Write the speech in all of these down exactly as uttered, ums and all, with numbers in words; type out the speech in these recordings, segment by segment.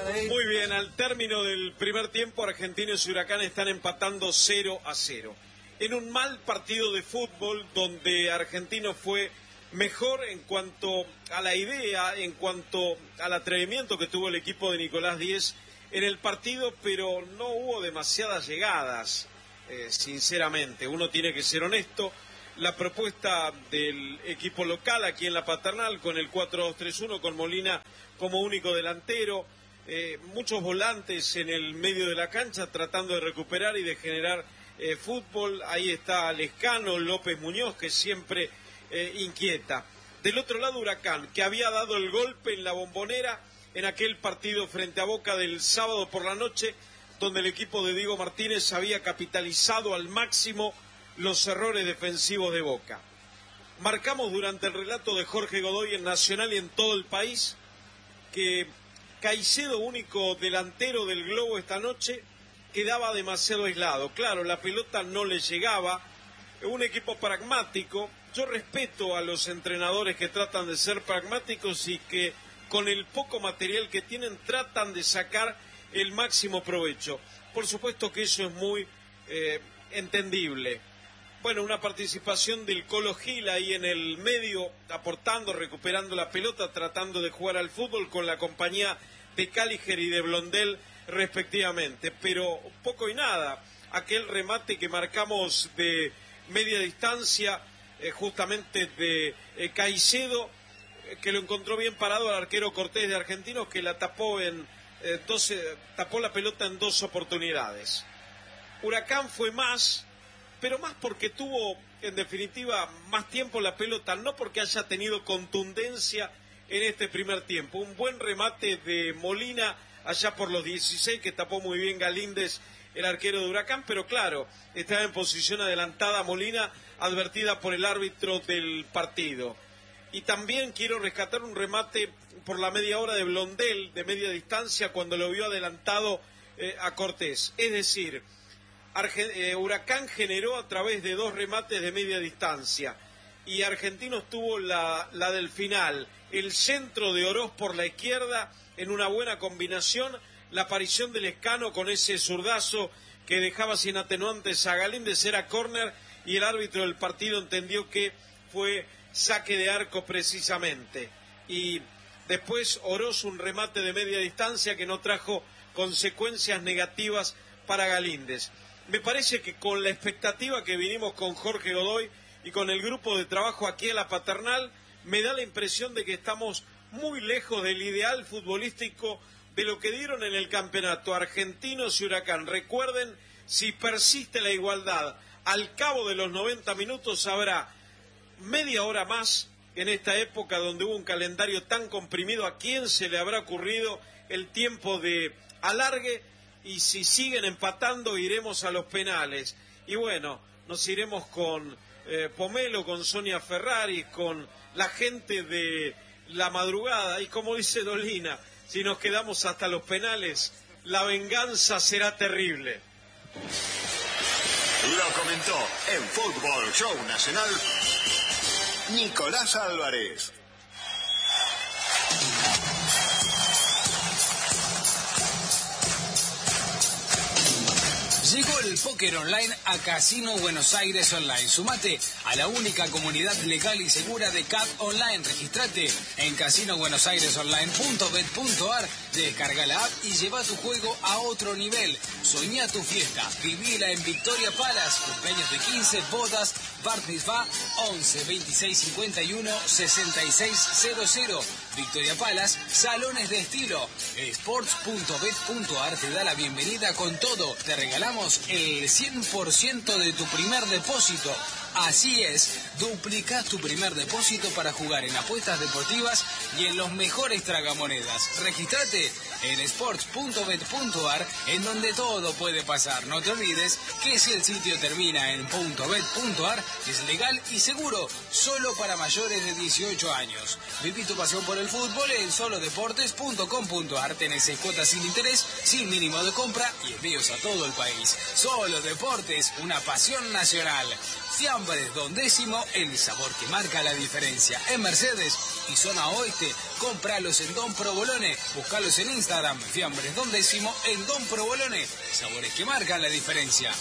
Muy bien, al término del primer tiempo, Argentinos y Huracán están empatando cero a cero. En un mal partido de fútbol donde Argentino fue mejor en cuanto a la idea, en cuanto al atrevimiento que tuvo el equipo de Nicolás Díez en el partido, pero no hubo demasiadas llegadas, eh, sinceramente. Uno tiene que ser honesto. La propuesta del equipo local aquí en la Paternal con el cuatro dos tres uno, con Molina como único delantero, eh, muchos volantes en el medio de la cancha tratando de recuperar y de generar eh, fútbol. Ahí está Lescano, López Muñoz, que siempre eh, inquieta. Del otro lado, Huracán, que había dado el golpe en la Bombonera en aquel partido frente a Boca del sábado por la noche, donde el equipo de Diego Martínez había capitalizado al máximo los errores defensivos de Boca. Marcamos durante el relato de Jorge Godoy en Nacional y en todo el país que Caicedo, único delantero del Globo esta noche, quedaba demasiado aislado. Claro, la pelota no le llegaba. Un equipo pragmático. Yo respeto a los entrenadores que tratan de ser pragmáticos y que con el poco material que tienen tratan de sacar el máximo provecho. Por supuesto que eso es muy eh, entendible. Bueno, una participación del Colo Gil ahí en el medio, aportando, recuperando la pelota, tratando de jugar al fútbol con la compañía de Caliger y de Blondel respectivamente. Pero poco y nada, aquel remate que marcamos de media distancia, eh, justamente de eh, Caicedo, eh, que lo encontró bien parado al arquero Cortés de Argentinos, que la tapó en eh, doce, tapó la pelota en dos oportunidades. Huracán fue más, pero más porque tuvo, en definitiva, más tiempo la pelota, no porque haya tenido contundencia en este primer tiempo. Un buen remate de Molina allá por los dieciséis, que tapó muy bien Galíndez, el arquero de Huracán, pero claro, estaba en posición adelantada Molina, advertida por el árbitro del partido. Y también quiero rescatar un remate por la media hora de Blondel, de media distancia, cuando lo vio adelantado eh, a Cortés. Es decir, Arge- eh, Huracán generó a través de dos remates de media distancia y Argentinos tuvo la, la del final, el centro de Oroz por la izquierda en una buena combinación, la aparición del Lescano con ese zurdazo que dejaba sin atenuantes a Galíndez, era córner y el árbitro del partido entendió que fue saque de arco precisamente. Y después Oroz, un remate de media distancia que no trajo consecuencias negativas para Galíndez. Me parece que con la expectativa que vinimos con Jorge Godoy y con el grupo de trabajo aquí en la Paternal, me da la impresión de que estamos muy lejos del ideal futbolístico de lo que dieron en el campeonato Argentinos y Huracán. Recuerden, si persiste la igualdad, al cabo de los noventa minutos habrá media hora más en esta época donde hubo un calendario tan comprimido. ¿A quién se le habrá ocurrido el tiempo de alargue? Y si siguen empatando, iremos a los penales. Y bueno, nos iremos con eh, Pomelo, con Sonia Ferrari, con la gente de la madrugada. Y como dice Dolina, si nos quedamos hasta los penales, la venganza será terrible. Lo comentó en Fútbol Show Nacional Nicolás Álvarez. Llegó el póker online a Casino Buenos Aires Online. Sumate a la única comunidad legal y segura de C A D Online. Registrate en casino buenos aires online punto bet punto ar, descarga la app y lleva tu juego a otro nivel. Soñá tu fiesta, vivila en Victoria Palace, cumpleaños de quince, bodas, bar mitzvah, once veintiséis cincuenta y uno sesenta y seis cero cero. Victoria Palace, salones de estilo. sports punto bet punto ar te da la bienvenida con todo. Te regalamos el cien por ciento de tu primer depósito. Así es, duplicás tu primer depósito para jugar en apuestas deportivas y en los mejores tragamonedas. Regístrate en sports punto bet punto ar, en donde todo puede pasar. No te olvides que si el sitio termina en .bet punto ar, es legal y seguro, solo para mayores de dieciocho años. Viví tu pasión por el fútbol en solo deportes punto com punto ar. Tenés seis cuotas sin interés, sin mínimo de compra y envíos a todo el país. Solo Deportes, una pasión nacional. Fiambres Don Décimo, el sabor que marca la diferencia. En Mercedes, y zona oeste, compralos en Don Provolone. Buscalos en Instagram, Fiambres Don Décimo en Don Provolone. Sabores que marcan la diferencia.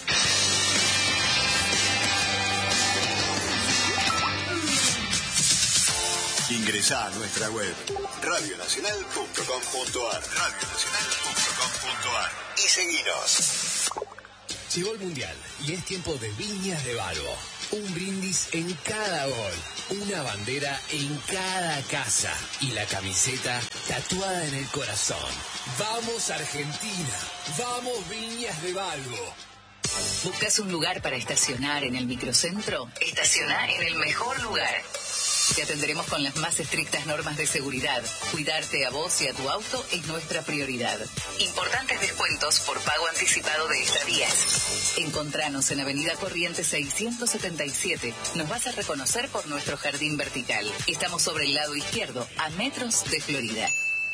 Ingresá a nuestra web radio nacional punto com punto ar radio nacional punto com punto ar y seguinos. Llegó el Mundial y es tiempo de Viñas de Balbo. Un brindis en cada gol, una bandera en cada casa y la camiseta tatuada en el corazón. ¡Vamos Argentina! ¡Vamos Viñas de Balbo! ¿Buscas un lugar para estacionar en el microcentro? Estaciona en el mejor lugar. Te atenderemos con las más estrictas normas de seguridad. Cuidarte a vos y a tu auto es nuestra prioridad. Importantes descuentos por pago anticipado de estadías. Encontranos en Avenida Corrientes seiscientos setenta y siete. Nos vas a reconocer por nuestro jardín vertical. Estamos sobre el lado izquierdo, a metros de Florida.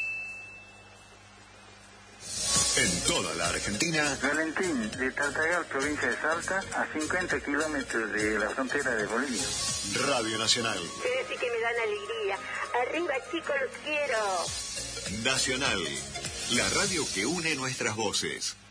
En toda la Argentina, Valentín, de Tartagal, provincia de Salta, a cincuenta kilómetros de la frontera de Bolivia. Radio Nacional. Ustedes sí que me dan alegría. Arriba, chicos, los quiero. Nacional, la radio que une nuestras voces.